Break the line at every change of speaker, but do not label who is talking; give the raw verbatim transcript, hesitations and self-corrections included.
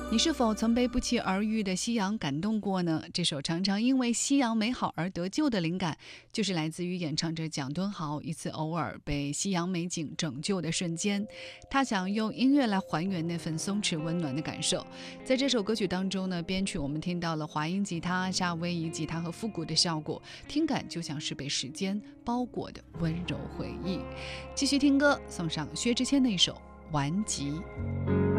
你是否曾被不期而遇的夕阳感动过呢？这首常常因为夕阳美好而得救的灵感，就是来自于演唱者蒋敦豪一次偶尔被夕阳美景拯救的瞬间。他想用音乐来还原那份松弛温暖的感受。在这首歌曲当中呢，编曲我们听到了华音吉他、夏威夷吉他和复古的效果，听感就像是被时间包裹的温柔回忆。继续听歌，送上薛之谦的一首《顽疾》。